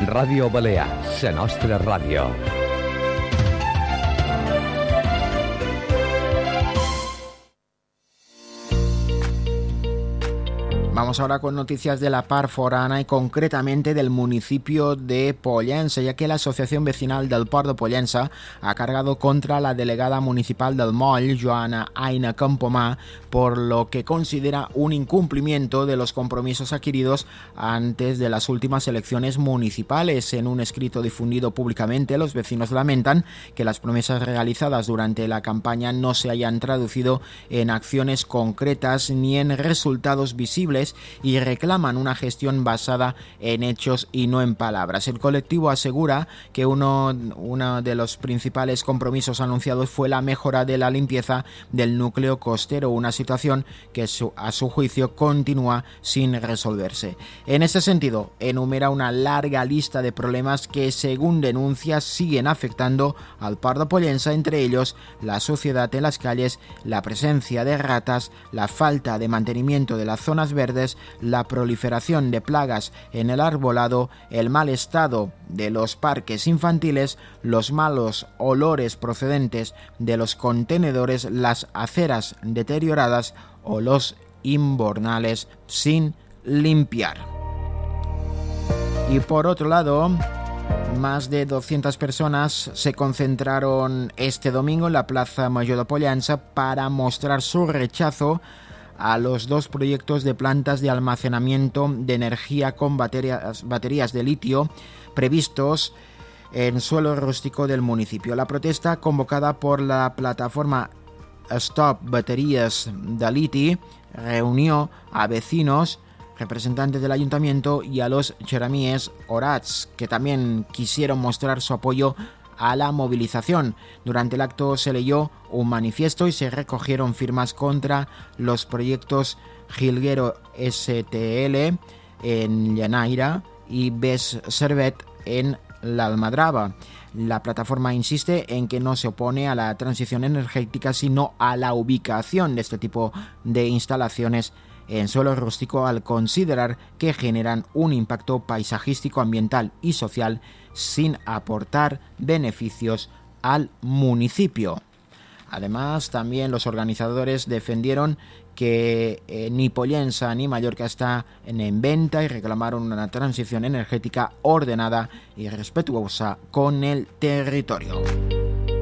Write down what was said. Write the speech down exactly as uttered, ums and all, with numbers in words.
Ràdio Balear, la nostra ràdio. Vamos ahora con noticias de la Part Forana y concretamente del municipio de Pollença, ya que la Asociación Vecinal del Port de Pollença ha cargado contra la delegada municipal del Moll, Joana Aina Campomà, por lo que considera un incumplimiento de los compromisos adquiridos antes de las últimas elecciones municipales. En un escrito difundido públicamente, los vecinos lamentan que las promesas realizadas durante la campaña no se hayan traducido en acciones concretas ni en resultados visibles y reclaman una gestión basada en hechos y no en palabras. El colectivo asegura que uno, uno de los principales compromisos anunciados fue la mejora de la limpieza del núcleo costero, una situación que su, a su juicio continúa sin resolverse. En ese sentido, enumera una larga lista de problemas que, según denuncias, siguen afectando al Port de Pollença, entre ellos la suciedad en las calles, la presencia de ratas, la falta de mantenimiento de las zonas verdes, la proliferación de plagas en el arbolado, el mal estado de los parques infantiles, los malos olores procedentes de los contenedores, las aceras deterioradas o los invernales sin limpiar. Y por otro lado, más de doscientas personas se concentraron este domingo en la Plaza Mayor de Pollença para mostrar su rechazo a los dos proyectos de plantas de almacenamiento de energía con baterías, baterías de litio previstos en suelo rústico del municipio. La protesta, convocada por la plataforma Stop Baterías de Liti, reunió a vecinos, representantes del ayuntamiento y a los xeramíes orats, que también quisieron mostrar su apoyo a la movilización. Durante el acto se leyó un manifiesto y se recogieron firmas contra los proyectos Jilguero S T L en Llanaira y Bes Servet en la Almadraba. La plataforma insiste en que no se opone a la transición energética, sino a la ubicación de este tipo de instalaciones en suelo rústico, al considerar que generan un impacto paisajístico, ambiental y social sin aportar beneficios al municipio. Además, también los organizadores defendieron que eh, ni Pollença ni Mallorca está en, en venta y reclamaron una transición energética ordenada y respetuosa con el territorio.